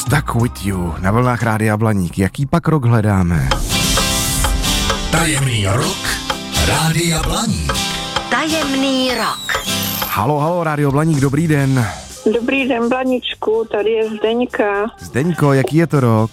Stuck with you na vlnách Rádia Blaník. Jaký pak rok hledáme? Tajemný rok Rádia Blaník. Tajemný rok. Halo, Rádio Blaník, dobrý den. Dobrý den, Blaníčku, tady je Zdeňka. Zdeňko, jaký je to rok?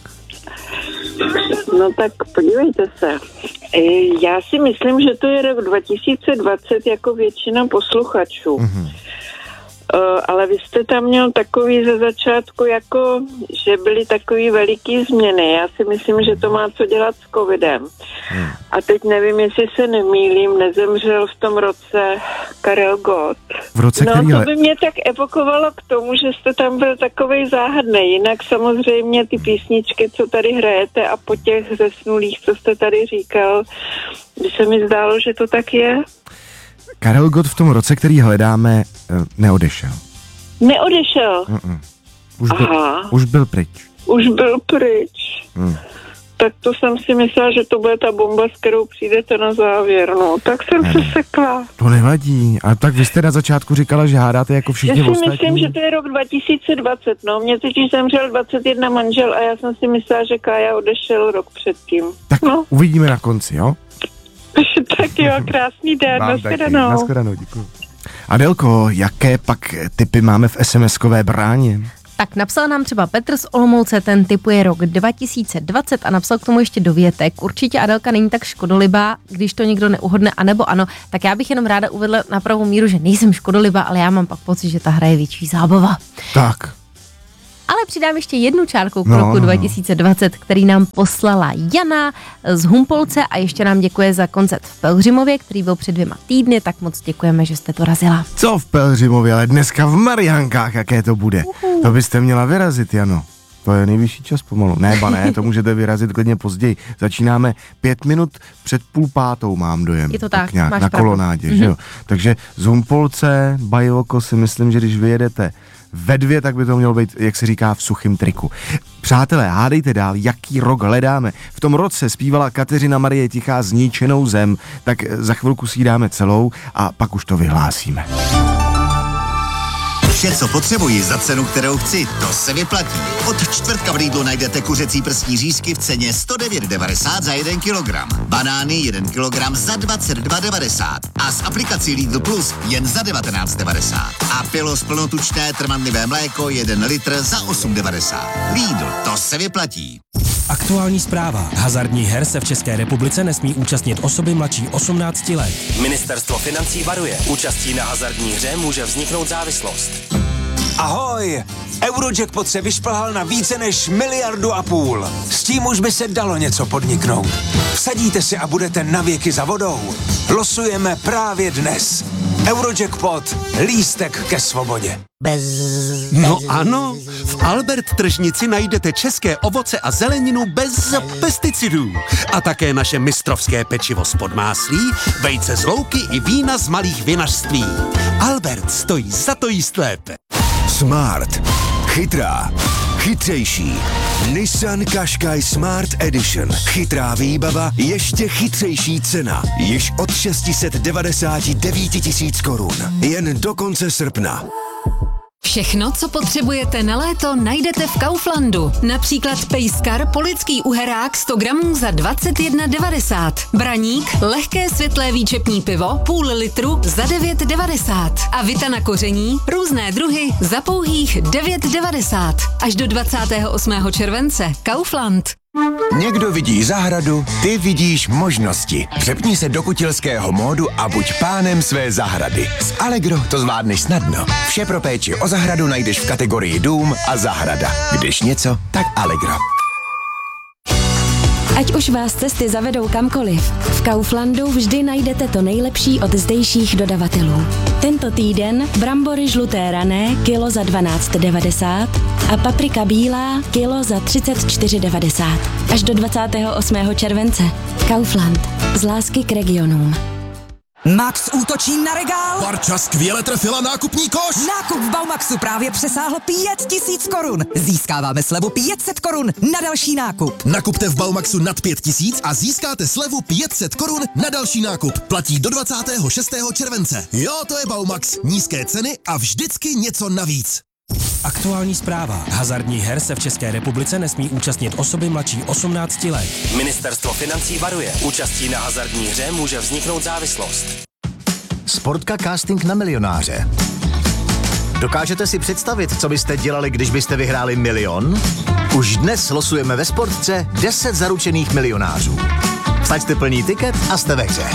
No tak podívejte se. Já si myslím, že to je rok 2020 jako většina posluchačů. Mm-hmm. Ale vy jste tam měl takový ze začátku, jako, že byly takový veliký změny. Já si myslím, že to má co dělat s covidem. A teď nevím, jestli se nemýlím, nezemřel v tom roce Karel Gott. V roce to by mě tak evokovalo k tomu, že jste tam byl takovej záhadný. Jinak samozřejmě ty písničky, co tady hrajete a po těch zesnulých, co jste tady říkal, by se mi zdálo, že to tak je. Karel Gott v tom roce, který hledáme, neodešel. Neodešel? Už byl pryč. Už byl pryč. Tak to jsem si myslela, že to bude ta bomba, s kterou přijdete na závěr, no. Tak jsem se sekla. To nevadí, ale tak vy jste na začátku říkala, že hádáte jako všichni ostatní. Já si myslím, že to je rok 2020, no. Mě totiž zemřel 21 manžel a já jsem si myslela, že Kája odešel rok předtím. Tak uvidíme na konci, jo? Tak jo, krásný den, nashledanou. Nashledanou, děkuji. Adelko, jaké pak tipy máme v SMS-kové bráně? Tak napsal nám třeba Petr z Olomouce, ten tipuje rok 2020 a napsal k tomu ještě dovětek. Určitě Adelka není tak škodolibá, když to někdo neuhodne, anebo ano. Tak já bych jenom ráda uvedla na pravou míru, že nejsem škodolibá, ale já mám pak pocit, že ta hra je větší zábava. Tak. Ale přidám ještě jednu čárku k roku 2020, který nám poslala Jana z Humpolce a ještě nám děkuje za koncert v Pelhřimově, který byl před 2 týdny, tak moc děkujeme, že jste to razila. Co v Pelhřimově, ale dneska v Mariánkách, jaké to bude? To byste měla vyrazit, Jano. To je nejvyšší čas pomalu. Ne, to můžete vyrazit klidně později. Začínáme 5 minut před 4:30, mám dojem. Je to tak nějak máš na pravdu. Kolonádě, že jo? Takže z Humpolce, Bajloko si myslím, že když vyjedete ve 2, tak by to mělo být, jak se říká, v suchým triku. Přátelé, hádejte dál, jaký rok hledáme. V tom roce zpívala Kateřina Marie Tichá Zničenou zem, tak za chvilku si ji dáme celou a pak už to vyhlásíme. Vše, co potřebuji za cenu, kterou chci, to se vyplatí. Od čtvrtka v Lidlu najdete kuřecí prsní řízky v ceně 109,90 za 1 kilogram. Banány 1 kilogram za 22,90 a s aplikací Lidl Plus jen za 19,90. A Pilos plnotučné trvanlivé mléko 1 litr za 8,90. Lidl, to se vyplatí. Aktuální zpráva. Hazardních her se v České republice nesmí účastnit osoby mladší 18 let. Ministerstvo financí varuje. Účastí na hazardní hře může vzniknout závislost. Ahoj! Eurojackpot se vyšplhal na více než 1,5 miliardy. S tím už by se dalo něco podniknout. Vsadíte si a budete navěky za vodou. Losujeme právě dnes. Eurojackpot. Lístek ke svobodě. No ano, v Albert tržnici najdete české ovoce a zeleninu bez pesticidů. A také naše mistrovské pečivo z podmáslí, vejce z louky i vína z malých vinařství. Albert stojí za to jíst lépe. Smart. Chytrá. Chytřejší. Nissan Qashqai Smart Edition. Chytrá výbava, ještě chytřejší cena. Již od 699 000 korun. Jen do konce srpna. Všechno, co potřebujete na léto, najdete v Kauflandu. Například pejskar polický uherák 100 gramů za 21,90. Braník, lehké světlé výčepní pivo, půl litru za 9,90. A vita na koření, různé druhy za pouhých 9,90. Až do 28. července. Kaufland. Někdo vidí zahradu, ty vidíš možnosti. Přepni se do kutilského módu a buď pánem své zahrady. S Allegro to zvládneš snadno. Vše pro péči o zahradu najdeš v kategorii dům a zahrada. Když něco, tak Allegro. Ať už vás cesty zavedou kamkoliv, v Kauflandu vždy najdete to nejlepší od zdejších dodavatelů. Tento týden brambory žluté rané kilo za 12,90 a paprika bílá kilo za 34,90. Až do 28. července. Kaufland. Z lásky k regionům. Max útočí na regál. Barča skvěle trefila nákupní koš. Nákup v Baumaxu právě přesáhl 5 000 korun. Získáváme slevu 500 korun na další nákup. Nakupte v Baumaxu nad 5 000 a získáte slevu 500 korun na další nákup. Platí do 26. července. Jo, to je Baumax. Nízké ceny a vždycky něco navíc. Aktuální zpráva. Hazardních her se v České republice nesmí účastnit osoby mladší 18 let. Ministerstvo financí varuje. Účastí na hazardní hře může vzniknout závislost. Sportka casting na milionáře. Dokážete si představit, co byste dělali, když byste vyhráli 1 milion? Už dnes losujeme ve Sportce 10 zaručených milionářů. Stačte plný tiket a jste ve hře.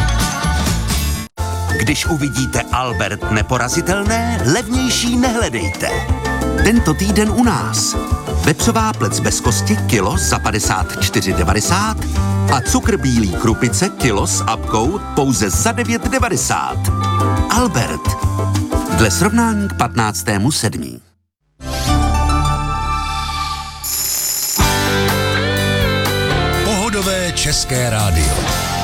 Když uvidíte Albert neporazitelné, levnější nehledejte. Tento týden u nás. Vepřová plec bez kosti kilo za 54,90 a cukr bílý krupice kilo s apkou pouze za 9,90. Albert. Dle srovnání k 15.7. Pohodové české rádio.